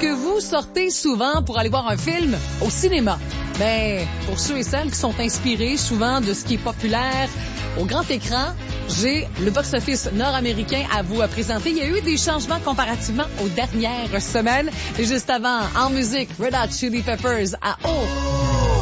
que vous sortez souvent pour aller voir un film au cinéma? Ben, pour ceux et celles qui sont inspirés souvent de ce qui est populaire au grand écran, j'ai le box-office nord-américain à vous présenter. Il y a eu des changements comparativement aux dernières semaines. Et juste avant, en musique, Red Hot Chili Peppers à Oh!